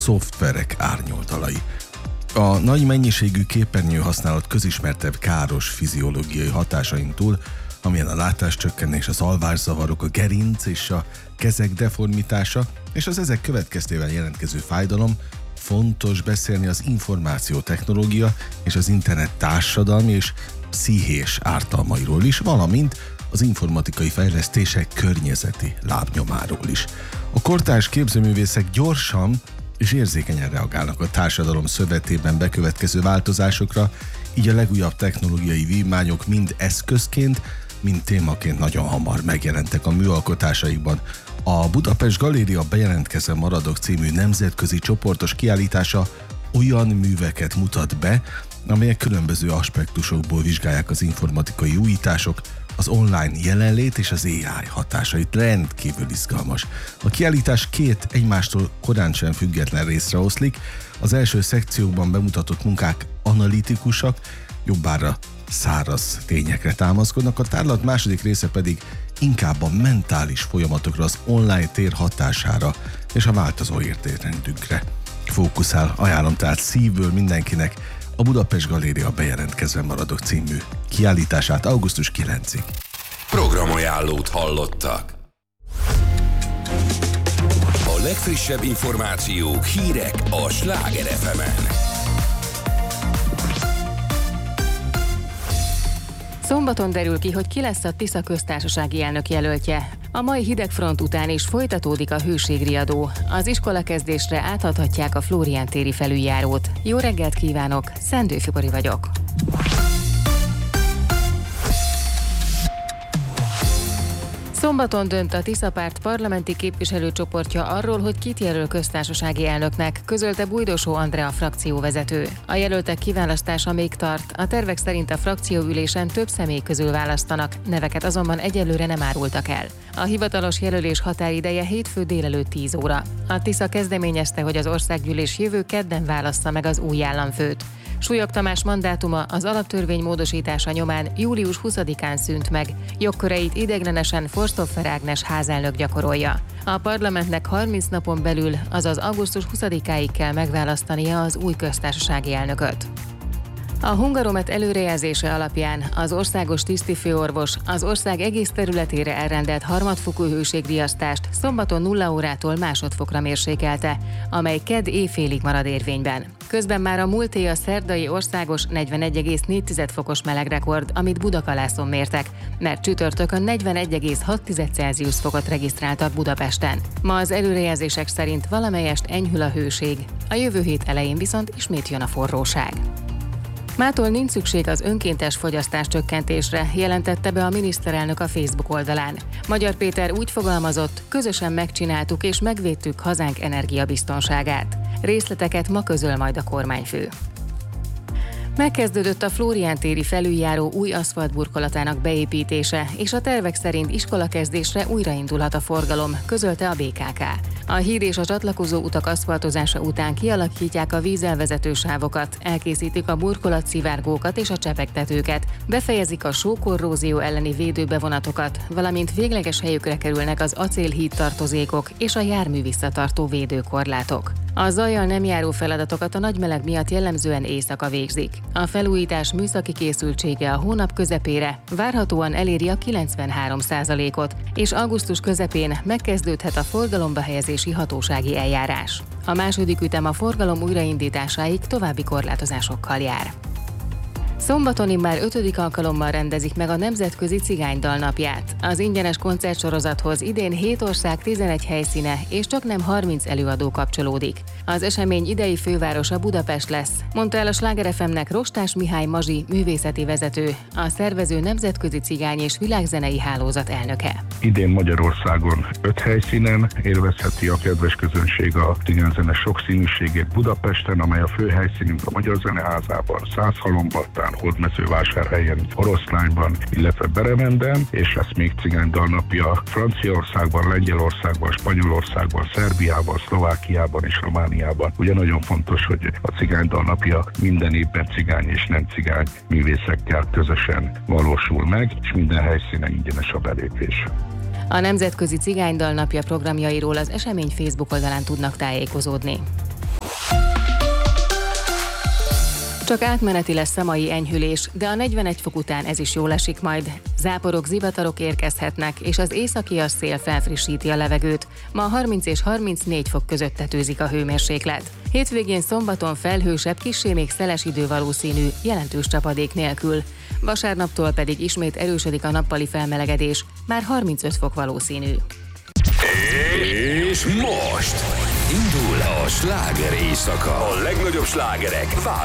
szoftverek árnyoldalai. A nagy mennyiségű képernyő használat közismertebb káros fiziológiai hatásain túl, amilyen a látáscsökkenés, az alvászavarok, a gerinc és a kezek deformitása, és az ezek következtében jelentkező fájdalom, fontos beszélni az információtechnológia és az internet társadalmi és pszichés ártalmairól is, valamint az informatikai fejlesztések környezeti lábnyomáról is. A kortárs képzőművészek gyorsan és érzékenyen reagálnak a társadalom szövetében bekövetkező változásokra, így a legújabb technológiai vívmányok mind eszközként, mind témaként nagyon hamar megjelentek a műalkotásaikban. A Budapest Galéria Bejelentkezzen maradok című nemzetközi csoportos kiállítása olyan műveket mutat be, amelyek különböző aspektusokból vizsgálják az informatikai újítások, az online jelenlét és az AI hatásait. Rendkívül izgalmas. A kiállítás két egymástól korán sem független részre oszlik. Az első szekciókban bemutatott munkák analitikusak, jobbára száraz tényekre támaszkodnak, a tárlat második része pedig inkább a mentális folyamatokra, az online tér hatására és a változó értékrendünkre fókuszál. Ajánlom tehát szívből mindenkinek a Budapest Galéria Bejelentkezzen maradok című kiállítását augusztus 9-ig. Programajánlót hallottak. A legfrissebb információk, hírek a Sláger FM-en. Szombaton derül ki, hogy ki lesz a Tisza köztársasági elnök jelöltje. A mai hidegfront után is folytatódik a hőségriadó. Az iskolakezdésre átadhatják a Flórián téri felüljárót. Jó reggelt kívánok, Szendő Fibori vagyok. Szombaton dönt a Tisza párt parlamenti képviselőcsoportja arról, hogy kit jelöl köztársasági elnöknek, közölte Bujdosó Andrea frakcióvezető. A jelöltek kiválasztása még tart, a tervek szerint a frakcióülésen több személy közül választanak, neveket azonban egyelőre nem árultak el. A hivatalos jelölés határideje hétfő délelőtt 10 óra. A Tisza kezdeményezte, hogy az országgyűlés jövő kedden válassza meg az új államfőt. Súlyog Tamás mandátuma az alaptörvény módosítása nyomán július 20-án szűnt meg. Jogköreit ideiglenesen Forsthofer Ágnes házelnök gyakorolja. A parlamentnek 30 napon belül, azaz augusztus 20-áig kell megválasztania az új köztársasági elnököt. A Hungaromet előrejelzése alapján az országos tisztifőorvos az ország egész területére elrendelt harmadfokú hőségriasztást szombaton 0 órától másodfokra mérsékelte, amely kedd éjfélig marad érvényben. Közben már a múlté a szerdai országos 41,4 fokos melegrekord, amit Budakalászon mértek, mert csütörtökön 41,6 Celsius fokot regisztráltak Budapesten. Ma az előrejelzések szerint valamelyest enyhül a hőség, a jövő hét elején viszont ismét jön a forróság. Mától nincs szükség az önkéntes fogyasztás csökkentésre, jelentette be a miniszterelnök a Facebook oldalán. Magyar Péter úgy fogalmazott, közösen megcsináltuk és megvédtük hazánk energiabiztonságát. Részleteket ma közöl majd a kormányfő. Megkezdődött a Flórián téri felüljáró új aszfaltburkolatának beépítése, és a tervek szerint iskolakezdésre újraindulhat a forgalom, közölte a BKK. A híd és a csatlakozó utak aszfaltozása után kialakítják a vízelvezető sávokat, elkészítik a burkolatszivárgókat és a csepegtetőket, befejezik a sókorrózió elleni védőbevonatokat, valamint végleges helyükre kerülnek az acélhíd tartozékok és a jármű visszatartó védőkorlátok. A zajjal nem járó feladatokat a nagy meleg miatt jellemzően éjszaka végzik. A felújítás műszaki készültsége a hónap közepére várhatóan eléri a 93%-ot, és augusztus közepén megkezdődhet a forgalomba helyezési hatósági eljárás. A második ütem a forgalom újraindításáig további korlátozásokkal jár. Szombaton immár 5. alkalommal rendezik meg a Nemzetközi Cigánydal napját. Az ingyenes koncertsorozathoz idén 7 ország 11 helyszíne és csaknem 30 előadó kapcsolódik. Az esemény idei fővárosa Budapest lesz, mondta el a Sláger FM-nek Rostás Mihály Mazsi művészeti vezető, a szervező Nemzetközi Cigány és Világzenei Hálózat elnöke. Idén Magyarországon 5 helyszínen élvezheti a kedves közönség a cigányzene sokszínűségét Budapesten, amely a fő helyszínünk a Magyar Zeneházában, Szászhalombattán, Hódmezővásárhelyen, Oroszlányban, illetve Beremenden, és lesz még cigánydalnapja Franciaországban, Lengyelországban, Spanyolországban, Szerbiában, Szlovákiában és Romániában. Ugye nagyon fontos, hogy a cigánydalnapja minden évben cigány és nem cigány művészekkel közösen valósul meg, és minden helyszínen ingyenes a belépés. A Nemzetközi Cigánydal napja programjairól az esemény Facebook oldalán tudnak tájékozódni. Csak átmeneti lesz a mai enyhülés, de a 41 fok után ez is jól esik majd. Záporok, zivatarok érkezhetnek, és az északi szél felfrissíti a levegőt. Ma 30 és 34 fok között tetőzik a hőmérséklet. Hétvégén szombaton felhősebb, kissé még szeles idő valószínű, jelentős csapadék nélkül. Vasárnaptól pedig ismét erősödik a nappali felmelegedés, már 35 fok valószínű. És most indul a sláger éjszaka. A legnagyobb slágerek